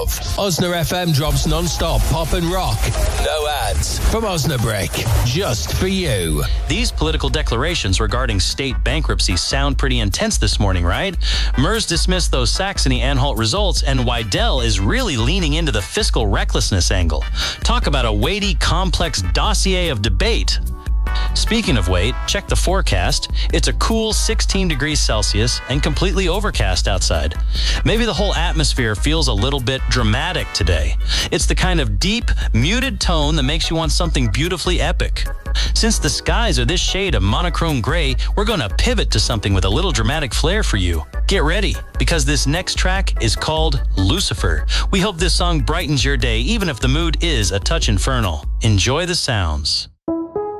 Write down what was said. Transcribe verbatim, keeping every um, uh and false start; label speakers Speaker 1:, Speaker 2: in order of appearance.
Speaker 1: love. Osna F M drops non-stop pop and rock. No ads. From Osnabrick. Just for you.
Speaker 2: These political declarations regarding state bankruptcy sound pretty intense this morning, right? MERS dismissed those Saxony-Anhalt results, and Weidel is really leaning into the fiscal recklessness angle. Talk about a weighty, complex dossier of debate. Speaking of weight, check the forecast. It's a cool sixteen degrees Celsius and completely overcast outside. Maybe the whole atmosphere feels a little bit dramatic today. It's the kind of deep, muted tone that makes you want something beautifully epic. Since the skies are this shade of monochrome gray, we're going to pivot to something with a little dramatic flair for you. Get ready, because this next track is called Lucifer. We hope this song brightens your day, even if the mood is a touch infernal. Enjoy the sounds.